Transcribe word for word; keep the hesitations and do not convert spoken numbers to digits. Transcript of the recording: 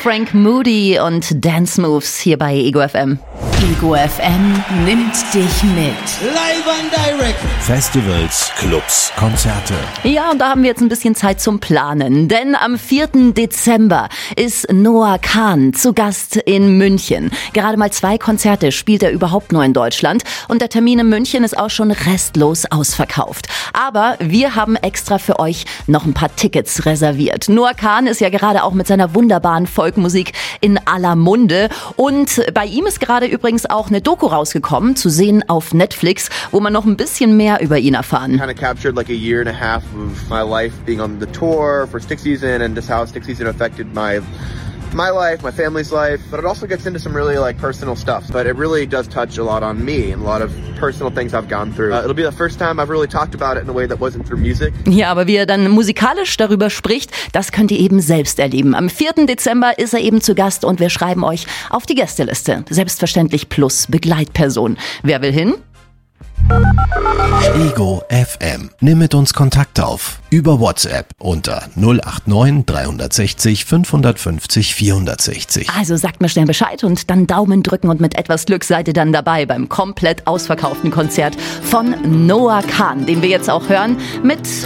Frank Moody und Dance Moves hier bei Ego F M. Ego F M nimmt dich mit. Live and direct. Festivals, Clubs, Konzerte. Ja, und da haben wir jetzt ein bisschen Zeit zum Planen. Denn am vierten Dezember ist Noah Kahan zu Gast in München. Gerade mal zwei Konzerte spielt er überhaupt nur in Deutschland. Und der Termin in München ist auch schon restlos ausverkauft. Aber wir haben extra für euch noch ein paar Tickets reserviert. Noah Kahan ist ja gerade auch mit seiner wunderbaren Folkmusik in aller Munde. Und bei ihm ist gerade übrigens auch eine Doku rausgekommen, zu sehen auf Netflix, wo man noch ein bisschen mehr über ihn erfahren. Kind of captured like a year and a half of my life being on the tour for Stick Season and just how Stick Season affected my my life, my family's life, but it also gets into some really like personal stuff. But it really does touch a lot on me and a lot of personal things I've gone through. Uh, it'll be the first time I've really talked about it in a way that wasn't through music. Ja, aber wie er dann musikalisch darüber spricht, das könnt ihr eben selbst erleben. Am vierten Dezember ist er eben zu Gast und wir schreiben euch auf die Gästeliste. Selbstverständlich plus Begleitperson. Wer will hin? Ego F M. Nimm mit uns Kontakt auf. Über WhatsApp unter null acht neun drei sechs null fünf fünf null vier sechs null. Also sagt mir schnell Bescheid und dann Daumen drücken und mit etwas Glück seid ihr dann dabei beim komplett ausverkauften Konzert von Noah Kahan, den wir jetzt auch hören mit